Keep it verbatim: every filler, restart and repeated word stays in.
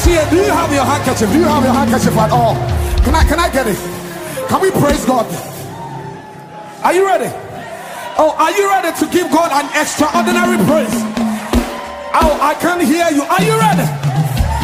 Do you have your handkerchief? Do you have your handkerchief at all? Can I can I get it? Can we praise God? Are you ready? Oh, are you ready to give God an extraordinary praise? Oh, I can't hear you. Are you ready?